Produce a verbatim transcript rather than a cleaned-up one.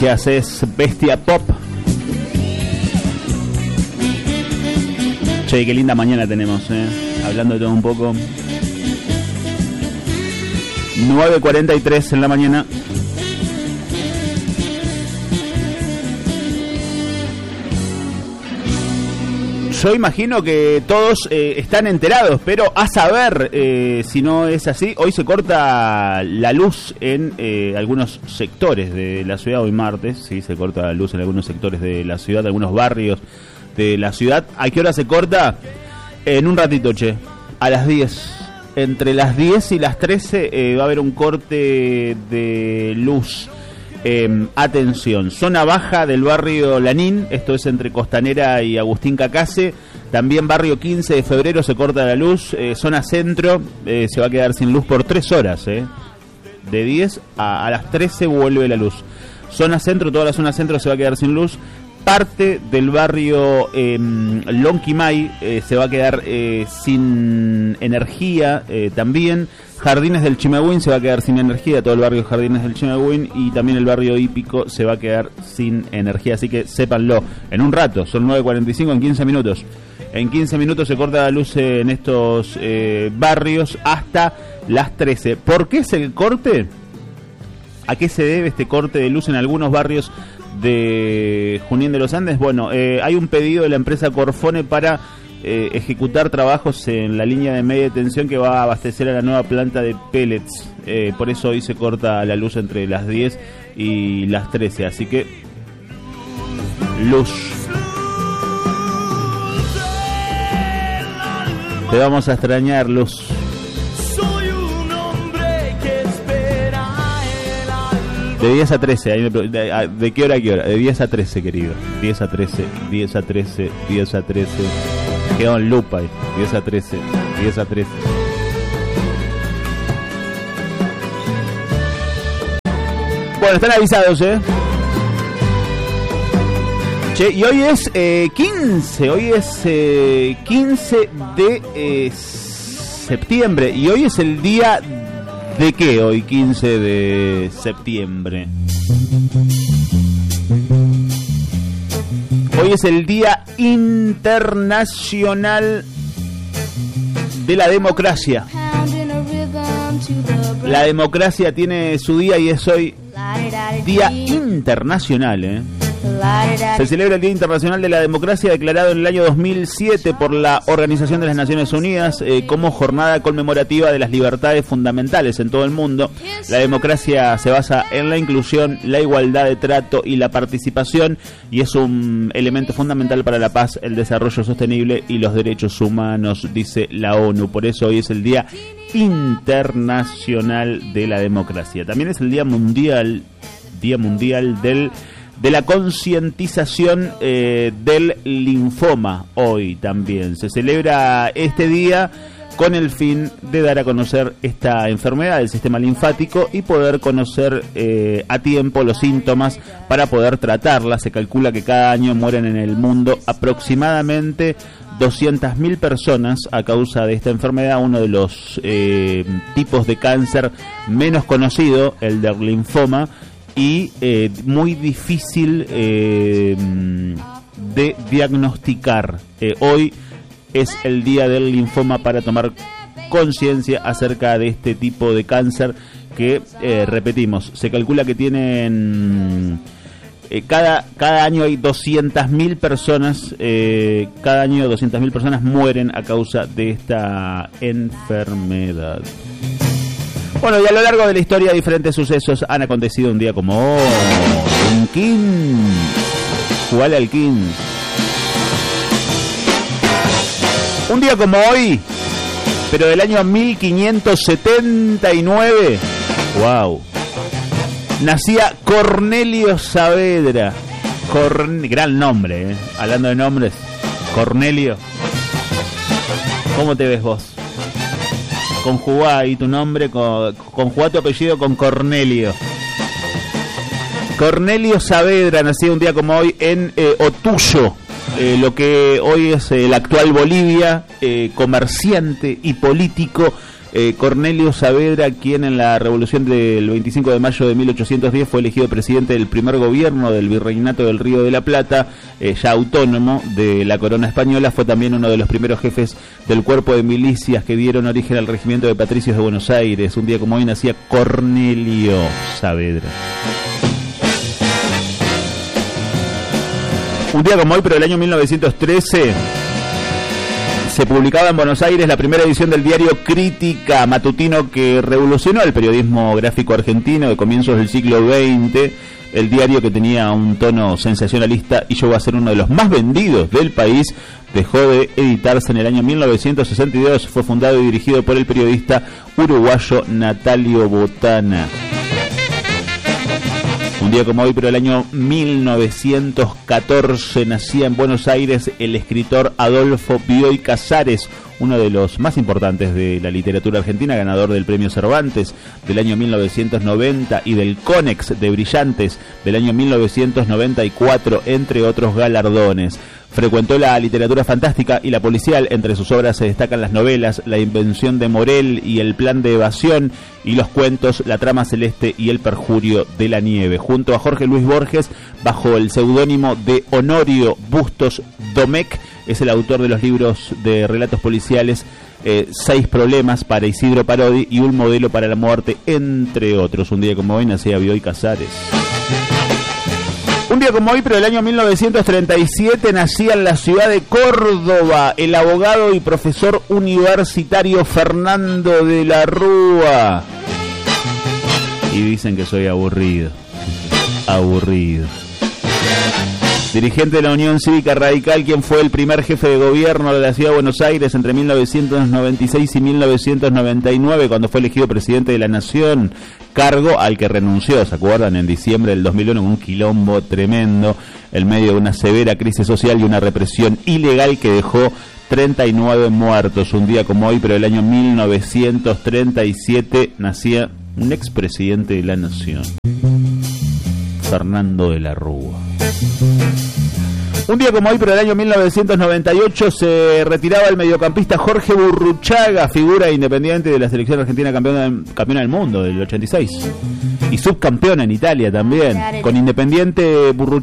noticias es Bestia Pop. Che, qué linda mañana tenemos, eh. Hablando de todo un poco. nueve cuarenta y tres en la mañana. Yo imagino que todos eh, están enterados, pero a saber eh, si no es así. Hoy se corta la luz en eh, algunos sectores de la ciudad, hoy martes, sí, se corta la luz en algunos sectores de la ciudad, algunos barrios de la ciudad. ¿A qué hora se corta? En un ratito, che, a las diez. Entre las diez y las trece eh, va a haber un corte de luz. Eh, atención, zona baja del barrio Lanín, esto es entre Costanera y Agustín Cacase. También barrio quince de febrero se corta la luz. eh, Zona centro eh, se va a quedar sin luz por tres horas, eh. De diez a, a las trece vuelve la luz. Zona centro, toda la zona centro se va a quedar sin luz. Parte del barrio eh, Lonquimay eh, se va a quedar eh, sin energía eh, también. Jardines del Chimagüín se va a quedar sin energía, todo el barrio Jardines del Chimagüín, y también el barrio Hípico se va a quedar sin energía, así que sépanlo. En un rato, son nueve cuarenta y cinco, en quince minutos. En quince minutos se corta la luz en estos eh, barrios hasta las trece. ¿Por qué es el corte? ¿A qué se debe este corte de luz en algunos barrios de Junín de los Andes? Bueno, eh, hay un pedido de la empresa Corfone para eh, ejecutar trabajos en la línea de media tensión que va a abastecer a la nueva planta de pellets. Eh, por eso hoy se corta la luz entre las diez y las trece. Así que, luz. Te vamos a extrañar, luz. De diez a trece, ahí me pregunto, ¿de, ¿de qué hora a qué hora? De diez a trece, querido. diez a trece, diez a trece, diez a trece. Quedó en loop ahí. diez a trece, diez a trece. Bueno, están avisados, ¿eh? Che, y hoy es eh, quince, hoy es eh, quince de eh, septiembre. Y hoy es el día... ¿De qué hoy, quince de septiembre? Hoy es el Día Internacional de la Democracia. La democracia tiene su día y es hoy Día Internacional, ¿eh? Se celebra el Día Internacional de la Democracia, declarado en el año dos mil siete por la Organización de las Naciones Unidas eh, como jornada conmemorativa de las libertades fundamentales en todo el mundo. La democracia se basa en la inclusión, la igualdad de trato y la participación, y es un elemento fundamental para la paz, el desarrollo sostenible y los derechos humanos, dice la ONU. Por eso hoy es el Día Internacional de la Democracia. También es el Día Mundial, Día Mundial del de la concientización eh, del linfoma. Hoy también se celebra este día con el fin de dar a conocer esta enfermedad del sistema linfático y poder conocer eh, a tiempo los síntomas para poder tratarla. Se calcula que cada año mueren en el mundo aproximadamente doscientas mil personas a causa de esta enfermedad, uno de los eh, tipos de cáncer menos conocido, el del linfoma, y eh, muy difícil eh, de diagnosticar. Eh, hoy es el día del linfoma para tomar conciencia acerca de este tipo de cáncer que, eh, repetimos, se calcula que tienen... Eh, cada, cada año hay doscientas mil personas, eh, cada año doscientas mil personas mueren a causa de esta enfermedad. Bueno, y a lo largo de la historia diferentes sucesos han acontecido un día como hoy. Un king. ¿Cuál al king? Un día como hoy, pero del año mil quinientos setenta y nueve. Wow. Nacía Cornelio Saavedra. Corn... Gran nombre, ¿eh? Hablando de nombres. Cornelio. ¿Cómo te ves vos? Conjugá ahí tu nombre, con, conjugá tu apellido con Cornelio. Cornelio Saavedra, nacido un día como hoy en eh, Otuyo, eh, lo que hoy es eh, la actual Bolivia, eh, comerciante y político eh, Cornelio Saavedra, quien en la revolución del veinticinco de mayo de mil ochocientos diez fue elegido presidente del primer gobierno del Virreinato del Río de la Plata, eh, ya autónomo de la corona española. Fue también uno de los primeros jefes del cuerpo de milicias que dieron origen al regimiento de patricios de Buenos Aires. Un día como hoy nacía Cornelio Saavedra. Un día como hoy, pero del año mil novecientos trece, se publicaba en Buenos Aires la primera edición del diario Crítica, matutino que revolucionó el periodismo gráfico argentino de comienzos del siglo veinte. El diario, que tenía un tono sensacionalista y llegó a ser uno de los más vendidos del país, dejó de editarse en el año mil novecientos sesenta y dos. Fue fundado y dirigido por el periodista uruguayo Natalio Botana. Un día como hoy, pero el año mil novecientos catorce, nacía en Buenos Aires el escritor Adolfo Bioy Casares, uno de los más importantes de la literatura argentina, ganador del Premio Cervantes del año mil novecientos noventa y del Conex de Brillantes del año mil novecientos noventa y cuatro, entre otros galardones. Frecuentó la literatura fantástica y la policial. Entre sus obras se destacan las novelas La invención de Morel y El plan de evasión, y los cuentos La trama celeste y El perjurio de la nieve. Junto a Jorge Luis Borges, bajo el seudónimo de Honorio Bustos Domecq, es el autor de los libros de relatos policiales eh, Seis problemas para Isidro Parodi y Un modelo para la muerte, entre otros. Un día como hoy nacía Bioy Casares. Un día como hoy, pero del año mil novecientos treinta y siete, nacía en la ciudad de Córdoba el abogado y profesor universitario Fernando de la Rúa. Y dicen que soy aburrido. Aburrido. Dirigente de la Unión Cívica Radical, quien fue el primer jefe de gobierno de la ciudad de Buenos Aires entre mil novecientos noventa y seis y mil novecientos noventa y nueve, cuando fue elegido presidente de la Nación, cargo al que renunció, ¿se acuerdan?, en diciembre del dos mil uno, con un quilombo tremendo, en medio de una severa crisis social y una represión ilegal que dejó treinta y nueve muertos. Un día como hoy, pero del año mil novecientos treinta y siete, nacía un expresidente de la Nación, Fernando de la Rúa. Un día como hoy, pero del año mil novecientos noventa y ocho, se retiraba el mediocampista Jorge Burruchaga, figura independiente de la selección argentina campeona, campeona del mundo del ochenta y seis y subcampeona en Italia también. Con Independiente, Burruchaga